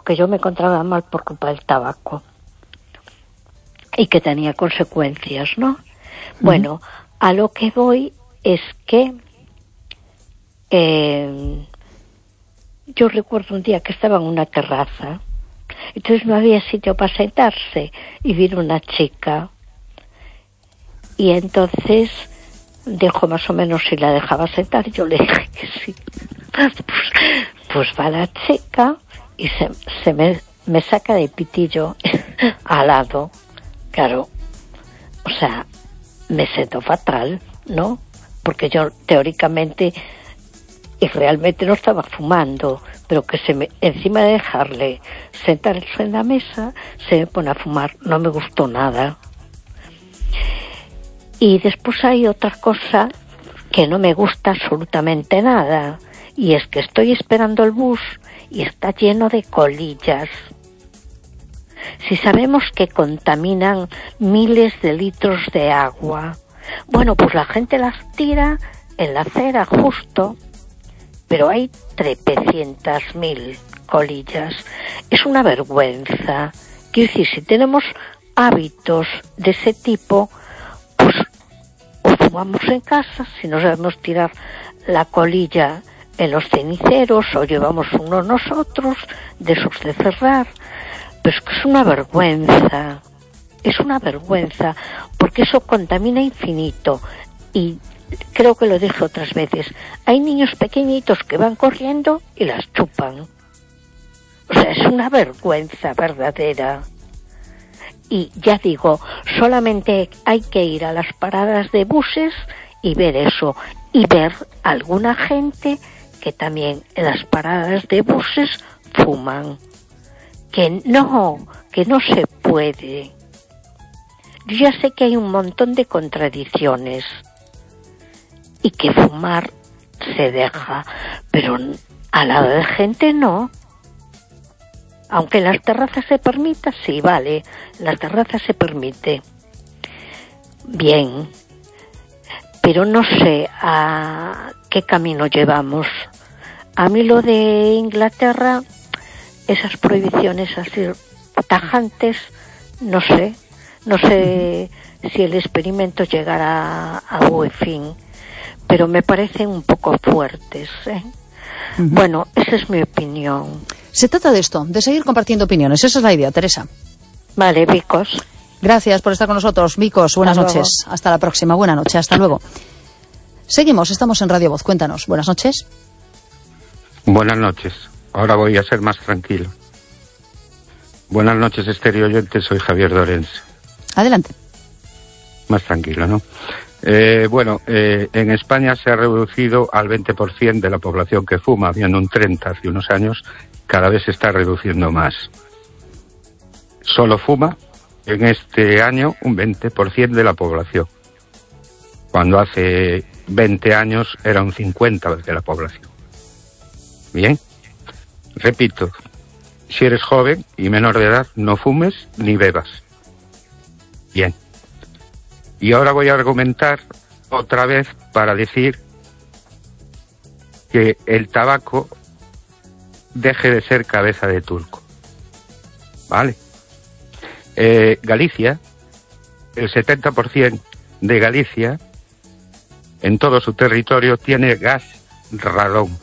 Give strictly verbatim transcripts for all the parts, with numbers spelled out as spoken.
que yo me encontraba mal por culpa del tabaco y que tenía consecuencias, ¿no? Uh-huh. Bueno, a lo que voy es que eh, yo recuerdo un día que estaba en una terraza, entonces no había sitio para sentarse y vino una chica y entonces dijo más o menos si la dejaba sentar y yo le dije que sí. Pues, pues va la chica y se, se me, me saca de pitillo al lado. Claro, o sea, me siento fatal, ¿no? Porque yo teóricamente y realmente no estaba fumando, pero que se me, encima de dejarle sentarse en la mesa, se me pone a fumar. No me gustó nada. Y después hay otra cosa que no me gusta absolutamente nada, y es que estoy esperando el bus y está lleno de colillas. Si sabemos que contaminan miles de litros de agua, bueno, pues la gente las tira en la acera justo, pero hay tropecientas mil colillas. Es una vergüenza. Quiero decir, si tenemos hábitos de ese tipo, pues o fumamos en casa, si no sabemos tirar la colilla en los ceniceros, o llevamos uno nosotros, de esos de cerrar. Pero es que es una vergüenza, es una vergüenza, porque eso contamina infinito. Y creo que lo dije otras veces, hay niños pequeñitos que van corriendo y las chupan. O sea, es una vergüenza verdadera. Y ya digo, solamente hay que ir a las paradas de buses y ver eso, y ver alguna gente que también en las paradas de buses fuman. Que no, que no se puede. Yo ya sé que hay un montón de contradicciones y que fumar se deja, pero al lado de gente no. Aunque en las terrazas se permita, sí, vale, en las terrazas se permite. Bien, pero no sé a qué camino llevamos. A mí lo de Inglaterra, esas prohibiciones así tajantes, no sé, no sé si el experimento llegará a buen fin, pero me parecen un poco fuertes, ¿eh? Uh-huh. Bueno, esa es mi opinión. Se trata de esto, de seguir compartiendo opiniones. Esa es la idea, Teresa. Vale, Vicos. Gracias por estar con nosotros, Vicos. Buenas hasta noches. Luego. Hasta la próxima. Buenas noches. Hasta luego. Seguimos, estamos en Radio Voz. Cuéntanos. Buenas noches. Buenas noches. Ahora voy a ser más tranquilo. Buenas noches, estéreo oyentes. Soy Javier Dorense. Adelante. Más tranquilo, ¿no? Eh, bueno, eh, en España se ha reducido al veinte por ciento de la población que fuma, habiendo un treinta hace unos años. Cada vez se está reduciendo más. Solo fuma en este año un veinte por ciento de la población, cuando hace veinte años era un cincuenta por ciento de la población. Bien, repito, si eres joven y menor de edad, no fumes ni bebas. Bien. Y ahora voy a argumentar otra vez para decir que el tabaco deje de ser cabeza de turco. ¿Vale? Eh, Galicia, el setenta por ciento de Galicia, en todo su territorio, tiene gas radón.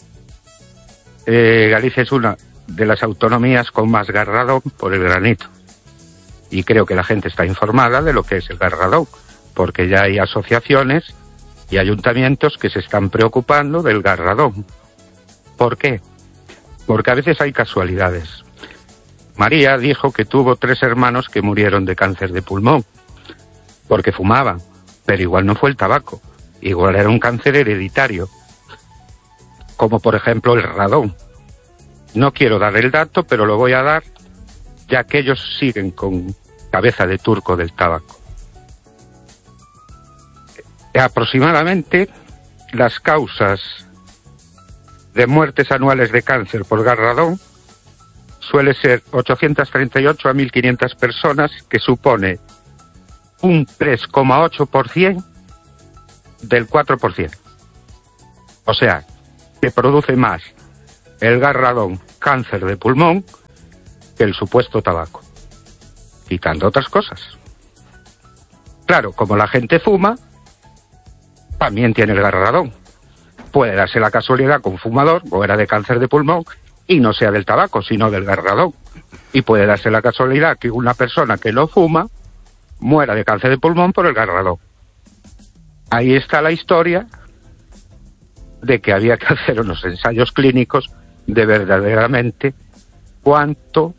Eh, Galicia es una de las autonomías con más gas radón por el granito. Y creo que la gente está informada de lo que es el gas radón, porque ya hay asociaciones y ayuntamientos que se están preocupando del gas radón. ¿Por qué? Porque a veces hay casualidades. María dijo que tuvo tres hermanos que murieron de cáncer de pulmón, porque fumaban, pero igual no fue el tabaco, igual era un cáncer hereditario, como por ejemplo el radón. No quiero dar el dato, pero lo voy a dar, ya que ellos siguen con cabeza de turco del tabaco. Aproximadamente las causas de muertes anuales de cáncer por gas radón suele ser ochocientas treinta y ocho a mil quinientas personas, que supone un tres coma ocho por ciento del cuatro por ciento. O sea, que produce más el gas radón cáncer de pulmón que el supuesto tabaco, quitando otras cosas. Claro, como la gente fuma, también tiene el garradón. Puede darse la casualidad que un fumador muera de cáncer de pulmón y no sea del tabaco, sino del garradón. Y puede darse la casualidad que una persona que no fuma muera de cáncer de pulmón por el garradón. Ahí está la historia de que había que hacer unos ensayos clínicos de verdaderamente cuánto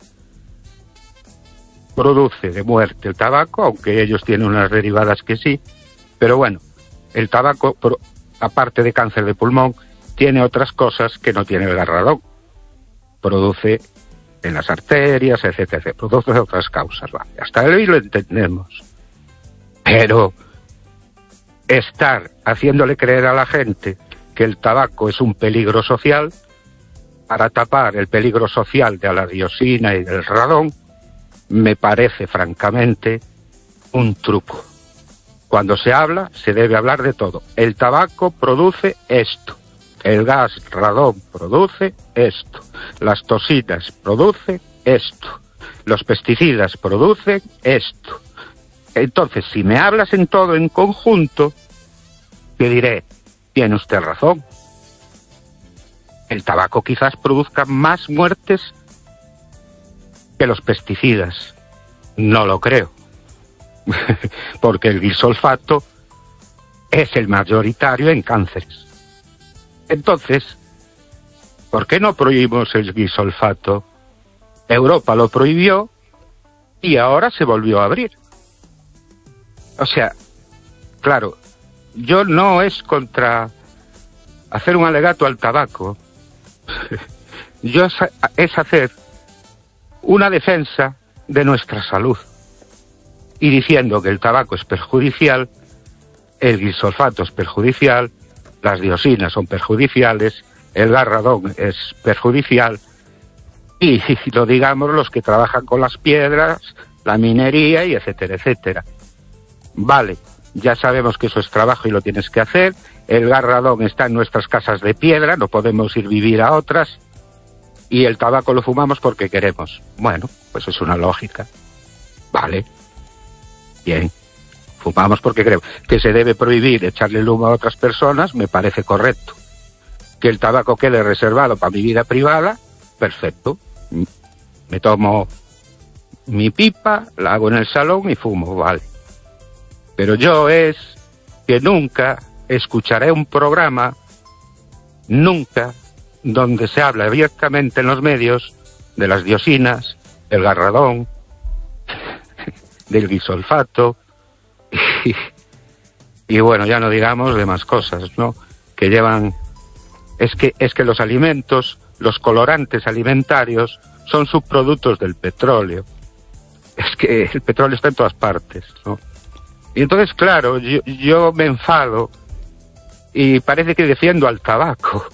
produce de muerte el tabaco, aunque ellos tienen unas derivadas que sí, pero bueno, el tabaco, aparte de cáncer de pulmón, tiene otras cosas que no tiene el garradón. Produce en las arterias, etcétera, etcétera. Produce otras causas, vale. Hasta ahí lo entendemos. Pero estar haciéndole creer a la gente que el tabaco es un peligro social para tapar el peligro social de la dioxina y del radón, me parece francamente un truco. Cuando se habla, se debe hablar de todo. El tabaco produce esto, el gas radón produce esto, las toxinas producen esto, los pesticidas producen esto. Entonces, si me hablas en todo en conjunto, te diré, tiene usted razón. El tabaco quizás produzca más muertes que los pesticidas. No lo creo. Porque el glisolfato es el mayoritario en cánceres. Entonces, ¿por qué no prohibimos el glisolfato? Europa lo prohibió y ahora se volvió a abrir. O sea, claro, yo no es contra hacer un alegato al tabaco. Yo es, es hacer una defensa de nuestra salud y diciendo que el tabaco es perjudicial, el glisolfato es perjudicial, las dioxinas son perjudiciales, el garradón es perjudicial y lo digamos los que trabajan con las piedras, la minería y etcétera, etcétera. Vale, ya sabemos que eso es trabajo y lo tienes que hacer. El garradón está en nuestras casas de piedra, no podemos ir vivir a otras. Y el tabaco lo fumamos porque queremos. Bueno, pues es una lógica. Vale. Bien. Fumamos porque queremos. Que se debe prohibir echarle el humo a otras personas, me parece correcto. Que el tabaco quede reservado para mi vida privada, perfecto. Me tomo mi pipa, la hago en el salón y fumo, vale. Pero yo es que nunca escucharé un programa, nunca, donde se habla abiertamente en los medios de las dioxinas, del garradón, del glisolfato, y, y bueno, ya no digamos de más cosas, ¿no? Que llevan, es que, es que los alimentos, los colorantes alimentarios, son subproductos del petróleo. Es que el petróleo está en todas partes, ¿no? Y entonces, claro, yo, yo me enfado y parece que defiendo al tabaco.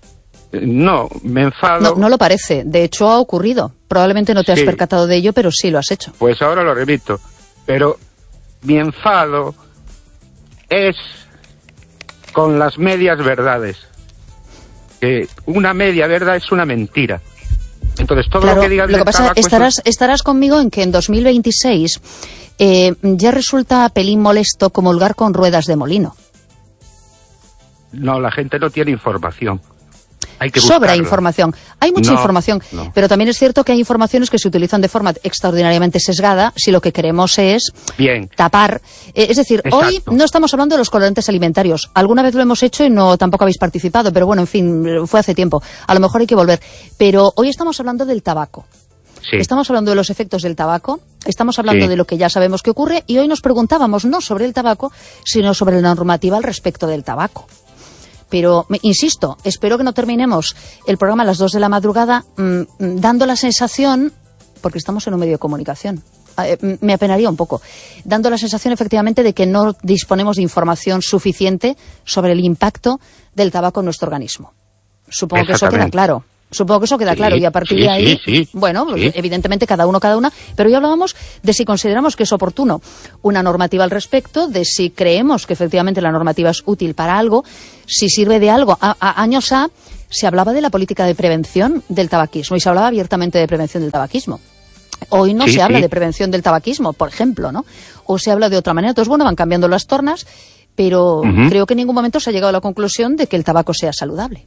No, me enfado... No, no lo parece. De hecho, ha ocurrido. Probablemente no te has sí. percatado de ello, pero sí lo has hecho. Pues ahora lo repito. Pero mi enfado es con las medias verdades. Que una media verdad es una mentira. Entonces, todo claro, lo que digas lo que pasa, estarás, es... estarás conmigo en que en dos mil veintiséis eh, ya resulta pelín molesto comulgar con ruedas de molino. No, la gente no tiene información. Hay que Sobra buscarla. información. Hay mucha no, información, no. pero también es cierto que hay informaciones que se utilizan de forma extraordinariamente sesgada si lo que queremos es Bien. tapar. Eh, es decir, Exacto. hoy no estamos hablando de los colorantes alimentarios. Alguna vez lo hemos hecho y no tampoco habéis participado, pero bueno, en fin, fue hace tiempo. A lo mejor hay que volver. Pero hoy estamos hablando del tabaco. Sí. Estamos hablando de los efectos del tabaco, estamos hablando Sí. de lo que ya sabemos que ocurre y hoy nos preguntábamos no sobre el tabaco, sino sobre la normativa al respecto del tabaco. Pero, me, insisto, espero que no terminemos el programa a las dos de la madrugada mmm, dando la sensación, porque estamos en un medio de comunicación, eh, me apenaría un poco, dando la sensación efectivamente de que no disponemos de información suficiente sobre el impacto del tabaco en nuestro organismo. Supongo que eso queda claro. Supongo que eso queda sí, claro y a partir sí, de ahí, sí, sí, bueno, sí. evidentemente cada uno, cada una, pero ya hablábamos de si consideramos que es oportuno una normativa al respecto, de si creemos que efectivamente la normativa es útil para algo, si sirve de algo. A, a, años A se hablaba de la política de prevención del tabaquismo y se hablaba abiertamente de prevención del tabaquismo. Hoy no sí, se habla sí. de prevención del tabaquismo, por ejemplo, ¿no? O se habla de otra manera. Entonces, bueno, van cambiando las tornas, pero uh-huh. creo que en ningún momento se ha llegado a la conclusión de que el tabaco sea saludable.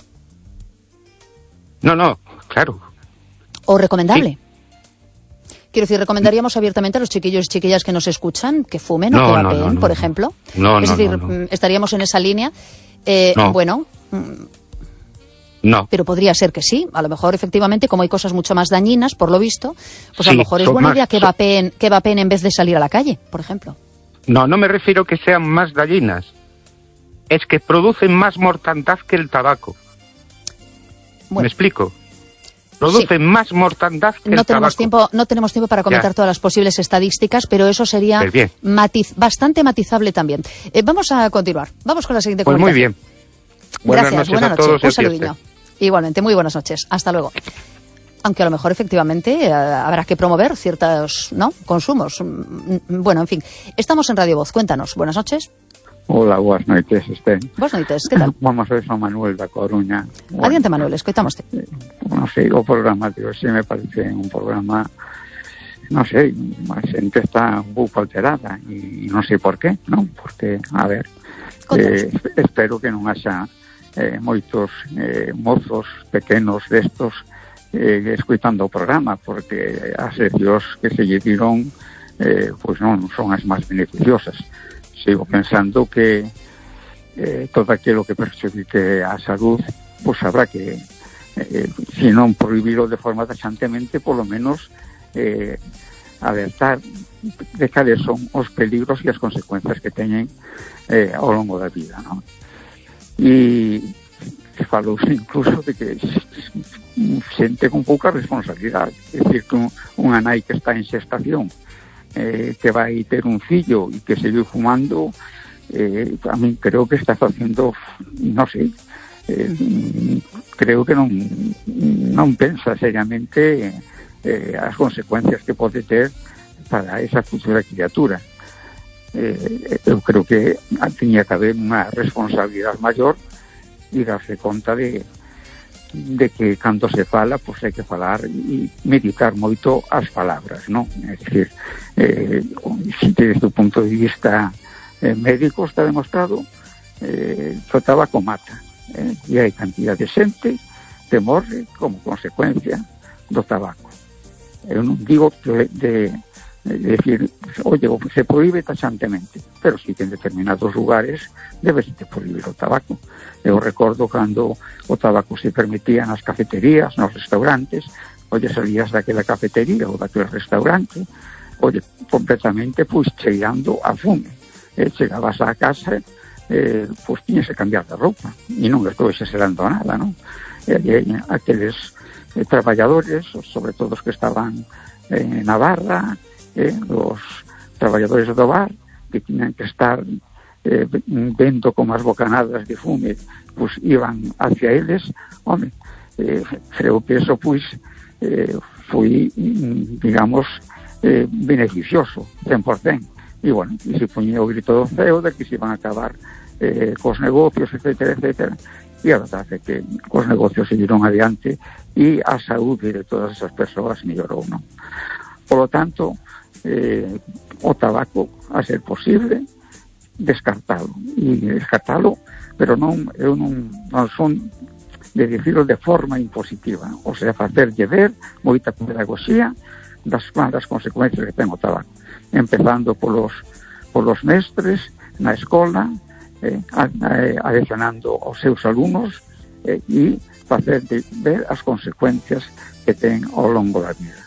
No, no, claro. O recomendable. Sí. Quiero decir, ¿recomendaríamos abiertamente a los chiquillos y chiquillas que nos escuchan que fumen no, o que vapeen, no, no, por ejemplo? No, no, Es decir, no, no. estaríamos en esa línea. Eh, no. Bueno... No. Pero podría ser que sí. A lo mejor, efectivamente, como hay cosas mucho más dañinas, por lo visto, pues sí, a lo mejor es buena más, idea que son... vapeen, que vapeen en vez de salir a la calle, por ejemplo. No, no me refiero que sean más dañinas. Es que producen más mortandad que el tabaco. Bueno. ¿Me explico? Producen sí. más mortandad que no el tenemos tabaco. Tiempo, no tenemos tiempo para comentar ya. todas las posibles estadísticas, pero eso sería matiz, bastante matizable también. Eh, vamos a continuar. Vamos con la siguiente pues comunicación. Muy bien. Buenas Gracias, noches buenas a todos. noches. Un saludillo. Igualmente, muy buenas noches. Hasta luego. Aunque a lo mejor, efectivamente, eh, habrá que promover ciertos ¿no? consumos. Bueno, en fin. Estamos en Radio Voz. Cuéntanos. Buenas noches. Hola, buenas noches, Estén. Buenas noches, ¿qué tal? Vamos a ver, son Manuel da Coruña. Bueno, adiante, Manuel, escoitámoste. Eh, non sei, o programa de hoxe me parece un programa, non sei, a xente está un pouco alterada e non sei por qué, non? Porque, a ver, eh, espero que non haxa eh, moitos eh, mozos pequenos destos eh, escoitando o programa, porque as seccións que se lle tiron eh, pois non son as máis beneficiosas. Sigo pensando que eh, todo aquilo que perxudique a salud, pois habrá que, eh, se non prohibirlo de forma taxantemente, polo menos eh, alertar de cales son os peligros e as consecuencias que teñen eh, ao longo da vida, non? E falo incluso de que xente con pouca responsabilidade, é dicir, que unha nai que está en xestación Eh, que vai ter un fillo e que sigue fumando, eh, a mí creo que está facendo, non sei, eh, creo que non non pensa seriamente eh, as consecuencias que pode ter para esa futura criatura. Eh, eu creo que tiña que haber unha responsabilidade maior e darse conta de de que cando se fala, pois hai que falar e meditar moito as palabras, non? É dicir, eh, desde o punto de vista eh, médico está demostrado eh, que o tabaco mata, eh, e hai cantidad de xente que morre como consecuencia do tabaco. Eu non digo de, de, de decir, oye, se prohíbe taxantemente, pero sí que en determinados lugares debe se prohibir o tabaco. Eu recordo cando o tabaco se permitía nas cafeterías, nos restaurantes, oye, salías daquela cafetería ou daquele restaurante, oye, completamente, pois, cheirando a fume. Eh, chegabas á casa, eh, pois, tiñas que cambiar de roupa, e non estou exagerando nada, non? E, e aqueles eh, traballadores, sobre todo os que estaban en eh, Navarra, eh, os traballadores do bar, que tiñan que estar Eh, vendo como as bocanadas de fume pues iban hacia eles, home, eh, creo que eso pues eh, foi, digamos, eh, beneficioso cen por cento, e bueno, e se poñía o grito do ceo de que se iban a acabar eh, cos negocios, etcétera, etcétera, e a verdade é que os negocios seguiron adiante e a saúde de todas esas persoas mellorou, non? Por lo tanto, eh, o tabaco, a ser posible, descartalo, e descartalo, pero non, eu non, non son de dicirlo de forma impositiva, o sea, facerlle ver moita pedagogía das malas consecuencias que ten o tabaco, empezando polos, polos mestres na escola, eh, adicionando aos seus alumnos eh, e facerlle ver as consecuencias que ten ao longo da vida.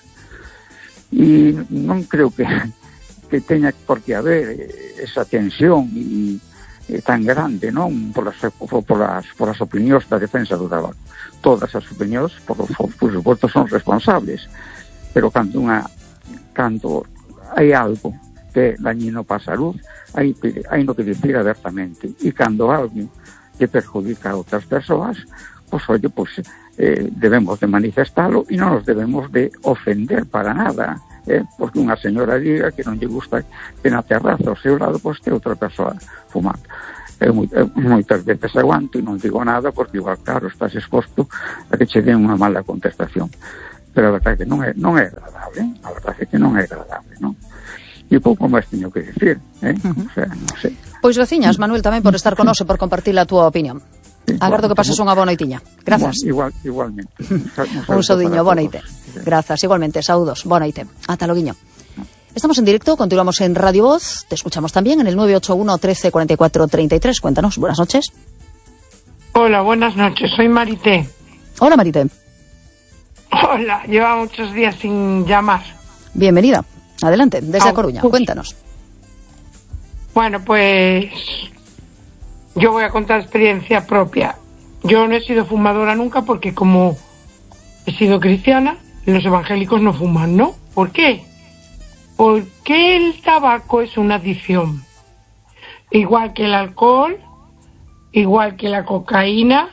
E non creo que que teña por que haber esa tensión e, e tan grande, non? Por as, por as, por as opinións da defensa do tabaco. Todas as opinións, por, por, por suposto, son responsables, pero cando unha cando hai algo que é dañino para a salud, hai, hai no que dicir abertamente, e cando algo que perjudica a outras persoas, pois, oye, pois, eh, debemos de manifestalo e non nos debemos de ofender para nada. eh, porque unha señora diga que non lle gusta que na terraza ao seu lado pois que outra persoa fumando. Eu, eu moitas veces aguanto e non digo nada porque igual, claro, estás exposto a que che den unha mala contestación. Pero a verdade é que non é, non é agradable, a verdade é que non é agradable, non? E pouco máis teño que decir, eh? Uh-huh. O sea, non sei. Pois graciñas, Manuel, tamén por estar con nos e por compartir a túa opinión. Sí, agardo bueno, que pases unha boa noitiña. Grazas. Igual, igualmente. Un saudiño, boa noite. Grazas, igualmente, saúdos, boa noite. Ata loguiño. Estamos en directo, continuamos en Radio Voz, te escuchamos también en el nueve ocho uno, trece, cuarenta y cuatro, treinta y tres. Cuéntanos, buenas noches. Hola, buenas noches, soy Marité. Hola, Marité. Hola, lleva muchos días sin llamar. Bienvenida, adelante, desde A Coruña, pues, cuéntanos. Bueno, pues yo voy a contar experiencia propia. Yo no he sido fumadora nunca porque como he sido cristiana, los evangélicos no fuman, ¿no? ¿Por qué? Porque el tabaco es una adicción. Igual que el alcohol, igual que la cocaína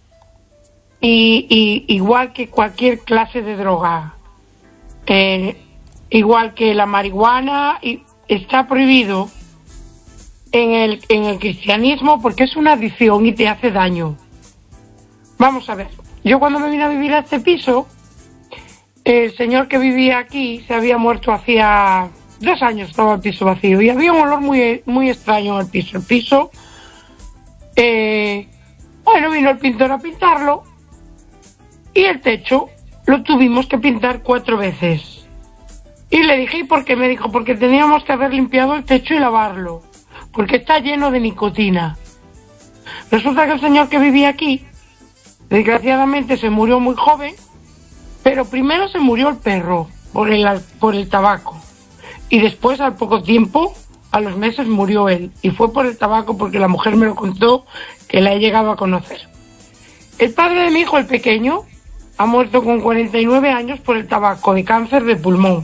y, y igual que cualquier clase de droga. Eh, igual que la marihuana, y está prohibido en el, en el cristianismo porque es una adicción y te hace daño. Vamos a ver, yo cuando me vine a vivir a este piso, el señor que vivía aquí se había muerto hacía dos años, estaba el piso vacío y había un olor muy, muy extraño en el piso. El piso, eh, bueno, vino el pintor a pintarlo y el techo lo tuvimos que pintar cuatro veces. Y le dije, ¿y por qué? Me dijo, porque teníamos que haber limpiado el techo y lavarlo, porque está lleno de nicotina. Resulta que el señor que vivía aquí, desgraciadamente se murió muy joven, pero primero se murió el perro por el, por el tabaco. Y después, al poco tiempo, a los meses, murió él. Y fue por el tabaco, porque la mujer me lo contó, que la he llegado a conocer. El padre de mi hijo, el pequeño, ha muerto con cuarenta y nueve años por el tabaco, de cáncer de pulmón.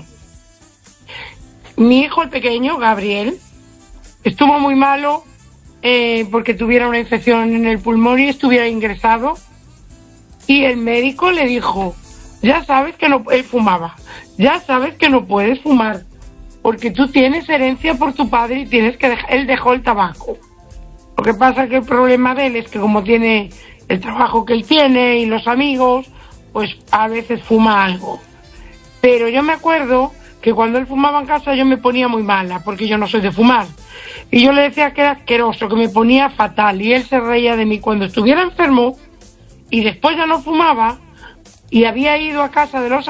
Mi hijo, el pequeño, Gabriel, estuvo muy malo eh, porque tuviera una infección en el pulmón y estuviera ingresado. Y el médico le dijo, ya sabes que no, él fumaba, ya sabes que no puedes fumar, porque tú tienes herencia por tu padre y tienes que dejar, él dejó el tabaco. Lo que pasa es que el problema de él es que como tiene el trabajo que él tiene y los amigos, pues a veces fuma algo. Pero yo me acuerdo que cuando él fumaba en casa yo me ponía muy mala, porque yo no soy de fumar. Y yo le decía que era asqueroso, que me ponía fatal, y él se reía de mí cuando estuviera enfermo, y después ya no fumaba, y había ido a casa de los